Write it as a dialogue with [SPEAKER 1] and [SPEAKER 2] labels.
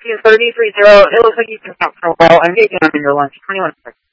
[SPEAKER 1] 3030. It looks like you've been out for a while. I'm taking on your lunch. 21 seconds.